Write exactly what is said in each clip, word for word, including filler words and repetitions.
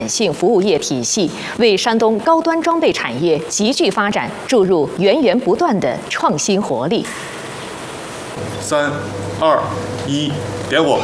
性服务业体系，为山东高端装备产业急剧发展注入源源不断的创新活力。 三、二、一，点火。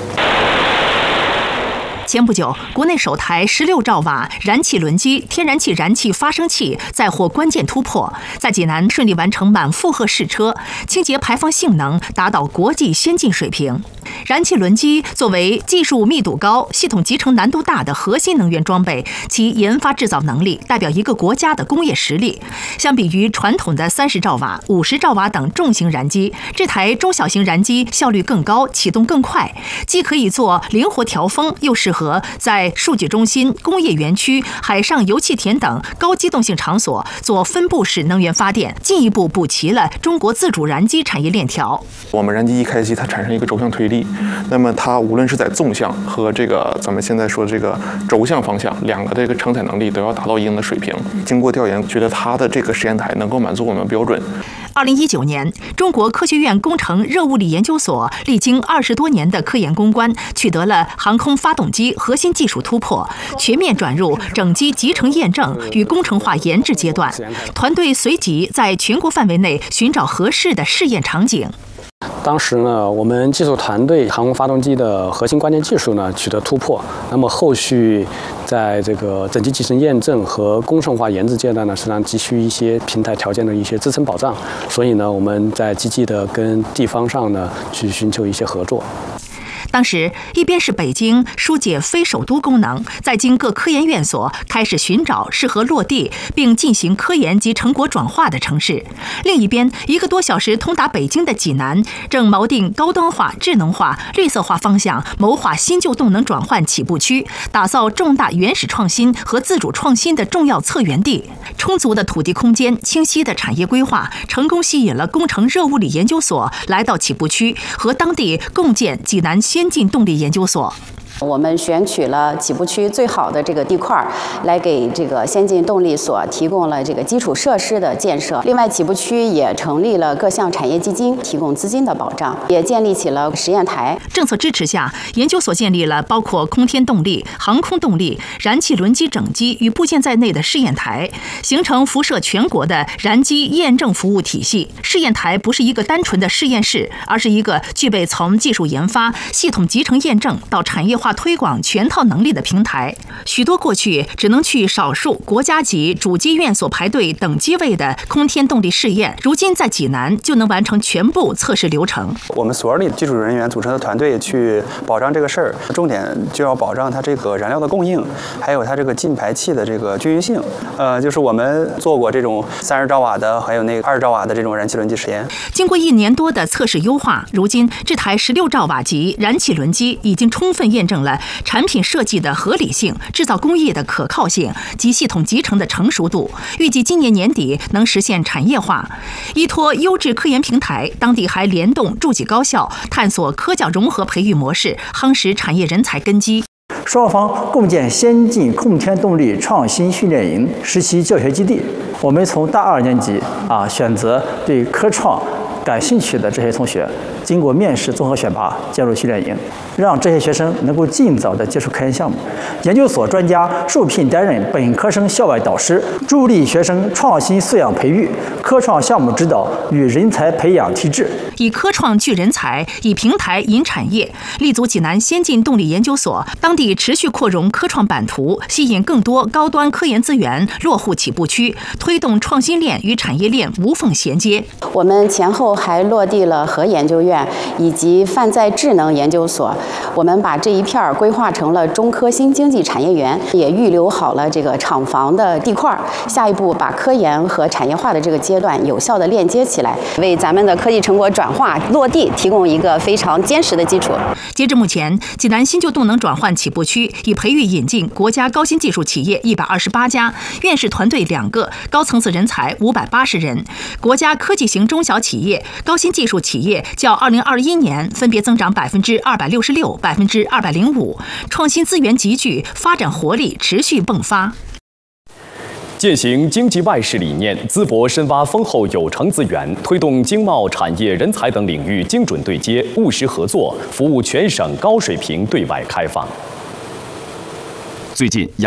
前不久，国内首台十六兆瓦燃气轮机天然气燃气发生器再获关键突破，在济南顺利完成满负荷试车，清洁排放性能达到国际先进水平。燃气轮机作为技术密度高、系统集成难度大的核心能源装备，其研发制造能力代表一个国家的工业实力。相比于传统的三十兆瓦、五十兆瓦等重型燃机，这台中小型燃机效率更高，启动更快，既可以做灵活调风，又适合 和在数据中心、工业园区、海上油气田等高机动性场所做分布式能源发电，进一步补齐了中国自主燃机产业链条。 我们燃机一开机，它产生一个轴向推力，那么它无论是在纵向和这个咱们现在说这个轴向方向，两个这个承载能力都要达到一定的水平。经过调研，觉得它的这个实验台能够满足我们标准。 二零一九年，中国科学院工程热物理研究所历经二十多年的科研攻关，取得了航空发动机核心技术突破，全面转入整机集成验证与工程化研制阶段。团队随即在全国范围内寻找合适的试验场景。 当时呢，我们技术团队航空发动机的核心关键技术呢取得突破。那么后续在这个整机集成验证和工程化研制阶段呢，实际上急需一些平台条件的一些支撑保障。所以呢，我们在积极的跟地方上呢去寻求一些合作。 当时，一边是北京疏解非首都功能，在经各科研院所开始寻找适合落地并进行科研及成果转化的城市；另一边，一个多小时通达北京的济南，正锚定高端化、智能化、绿色化方向，谋划新旧动能转换起步区，打造重大原始创新和自主创新的重要策源地。充足的土地空间、清晰的产业规划，成功吸引了工程热物理研究所来到起步区，和当地共建济南先进动力研究所。 我们选取了起步区最好的这个地块，来给这个先进动力所提供了这个基础设施的建设。另外，起步区也成立了各项产业基金，提供资金的保障，也建立起了实验台。 政策支持下，研究所建立了包括空天动力、航空动力、燃气轮机整机与部件在内的试验台，形成辐射全国的燃机验证服务体系。试验台不是一个单纯的实验室，而是一个具备从技术研发、系统集成验证到产业化 推广全套能力的平台，许多过去只能去少数国家级主机院所排队等机位的空天动力试验，如今在济南就能完成全部测试流程。 我们所有的技术人员组成的团队去保障这个事儿，重点就要保障它这个燃料的供应，还有它这个进排气的这个均匀性。呃，就是我们做过这种三十兆瓦的，还有那个二十兆瓦的这种燃气轮机实验。 经过一年多的测试优化，如今这台十六兆瓦级燃气轮机已经充分验证了 产品设计的合理性、制造工艺的可靠性及系统集成的成熟度，预计今年年底能实现产业化。依托优质科研平台，当地还联动诸级高校，探索科教融合培育模式，夯实产业人才根基。 双方共建先进空天动力创新训练营、实习教学基地。我们从大二年级啊选择对科创 感兴趣的这些同学，经过面试综合选拔，加入训练营，让这些学生能够尽早的接触科研项目。研究所专家受聘担任本科生校外导师，助力学生创新素养培育、科创项目指导与人才培养体制。 以科创聚人才，以平台引产业，立足济南先进动力研究所，当地持续扩容科创版图，吸引更多高端科研资源落户起步区，推动创新链与产业链无缝衔接。 我们前后 还落地了核研究院以及泛在智能研究所，我们把这一片儿规划成了中科新经济产业园，也预留好了这个厂房的地块。下一步把科研和产业化的这个阶段有效的链接起来，为咱们的科技成果转化落地提供一个非常坚实的基础。 截至目前，济南新旧动能转换起步区已培育引进国家高新技术企业一百二十八家，院士团队两个，高层次人才五百八十人，国家科技型中小企业、 高新技术企业较二零二一年分别增长百分之二百六十六、百分之二百零五，创新资源集聚，发展活力持续迸发。 践行经济外事理念，淄博深挖丰厚有成资源，推动经贸、产业、人才等领域精准对接、务实合作，服务全省高水平对外开放。 最近，